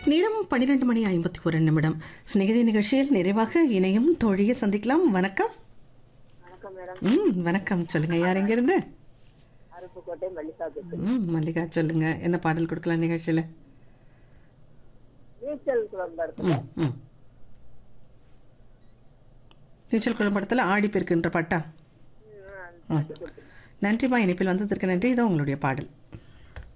நேரம் 12:51 சிநேகிதி நிகழ்ச்சியில் நிறைவாக இணையும் தோழியை சந்திக்கலாம். வணக்கம். வணக்கம் மேடம். வணக்கம். சொல்லுங்க, யார் எங்கிருந்து? அருப்புக்கோட்டை மல்லிகா. மல்லிகா, சொல்லுங்க, என்ன பாடல் கொடுக்கலாம் நிகழ்ச்சியில? நீச்சல் குளம் நீச்சல் குளம் படத்தில் ஆடி பெருக்குன்ற பாட்டா? நன்றிமா, இணைப்பில் வந்ததற்கு நன்றி. இதோ உங்களுடைய பாடல்.